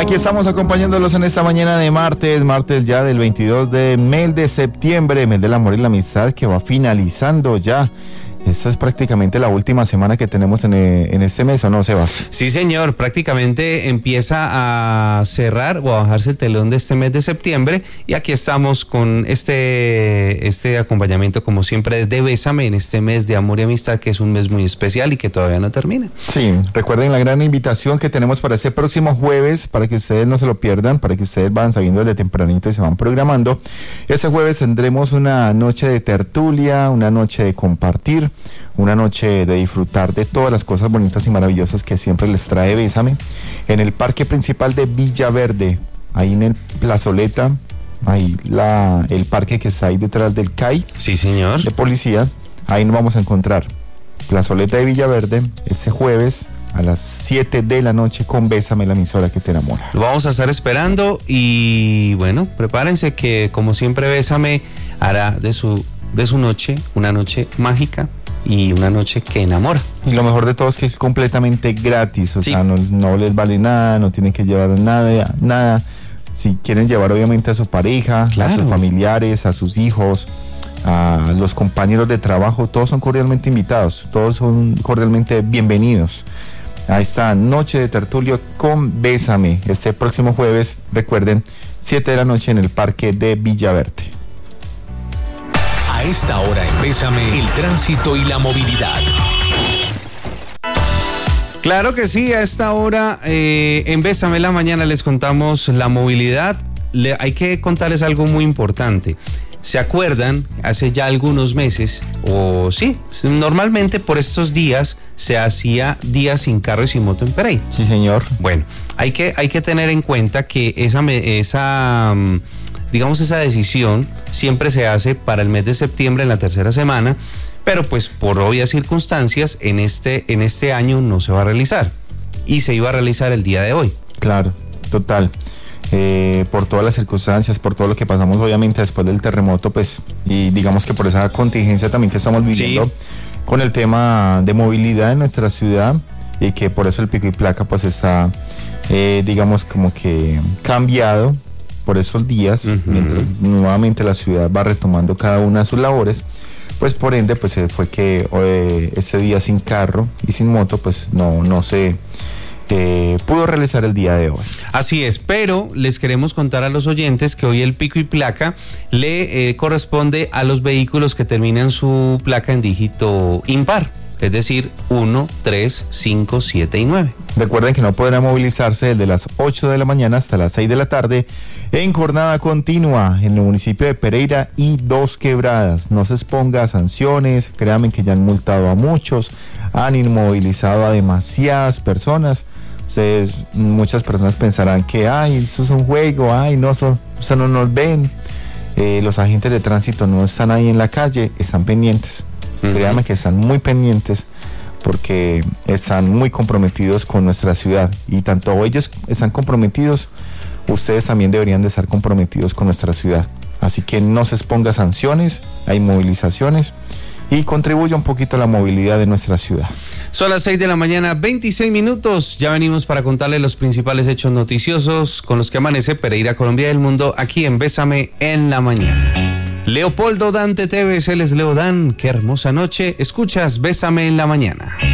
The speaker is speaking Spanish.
Aquí estamos acompañándolos en esta mañana de martes ya del 22 de mes de septiembre, mes del amor y la amistad que va finalizando ya. Esta es prácticamente la última semana que tenemos en este mes, ¿o no, Sebas? Sí, señor, prácticamente empieza a cerrar o a bajarse el telón de este mes de septiembre y aquí estamos con este acompañamiento como siempre desde Bésame en este mes de amor y amistad, que es un mes muy especial y que todavía no termina. Sí, recuerden la gran invitación que tenemos para este próximo jueves, para que ustedes no se lo pierdan, para que ustedes van sabiendo desde tempranito y se van programando. Este jueves tendremos una noche de tertulia, una noche de compartir, una noche de disfrutar de todas las cosas bonitas y maravillosas que siempre les trae Bésame, en el parque principal de Villaverde, ahí en el Plazoleta, ahí el parque que está ahí detrás del CAI. Sí, señor. De policía, ahí nos vamos a encontrar. Plazoleta de Villaverde, este jueves a las 7 de la noche con Bésame, la emisora que te enamora. Lo vamos a estar esperando y bueno, prepárense que como siempre Bésame hará de su noche una noche mágica y una noche que enamora. Y lo mejor de todo es que es completamente gratis, o sí. sea, no les vale nada, no tienen que llevar nada. Si quieren llevar obviamente a su pareja, claro, a sus familiares, a sus hijos, a los compañeros de trabajo, todos son cordialmente invitados, todos son cordialmente bienvenidos a esta noche de tertulio con Bésame, este próximo jueves, recuerden, 7 de la noche en el parque de Villaverde. A esta hora en Bésame, el tránsito y la movilidad. Claro que sí, a esta hora en Bésame la mañana les contamos la movilidad. Hay que contarles algo muy importante. ¿Se acuerdan? Hace ya algunos meses, o sí, normalmente por estos días se hacía día sin carro y sin moto en Pereira. Sí, señor. Bueno, hay que tener en cuenta que esa decisión siempre se hace para el mes de septiembre en la tercera semana, pero pues por obvias circunstancias en este año no se va a realizar y se iba a realizar el día de hoy. Claro, total. Por todas las circunstancias, por todo lo que pasamos obviamente después del terremoto, pues, y digamos que por esa contingencia también que estamos viviendo, sí, con el tema de movilidad en nuestra ciudad, y que por eso el pico y placa pues está, digamos, como que cambiado por esos días, mientras nuevamente la ciudad va retomando cada una de sus labores, pues por ende pues fue que ese día sin carro y sin moto pues no se pudo realizar el día de hoy. Así es, pero les queremos contar a los oyentes que hoy el pico y placa le corresponde a los vehículos que terminan su placa en dígito impar, es decir, 1, 3, 5, 7 y 9. Recuerden que no podrán movilizarse desde las 8 de la mañana hasta las 6 de la tarde en jornada continua en el municipio de Pereira y Dos Quebradas. No se exponga a sanciones, créanme que ya han multado a muchos, han inmovilizado a demasiadas personas. Muchas personas pensarán que eso es un juego, no nos ven. Los agentes de tránsito no están ahí en la calle, están pendientes. Créanme que están muy pendientes porque están muy comprometidos con nuestra ciudad, y tanto ellos están comprometidos, ustedes también deberían de estar comprometidos con nuestra ciudad. Así que no se exponga a sanciones, a inmovilizaciones, y contribuya un poquito a la movilidad de nuestra ciudad. Son las 6 de la mañana, 26 minutos. Ya venimos para contarles los principales hechos noticiosos con los que amanece Pereira, Colombia y el mundo, aquí en Bésame en la mañana. Leopoldo Dante Tevez, él es Leo Dan. Qué hermosa noche. Escuchas Bésame en la mañana.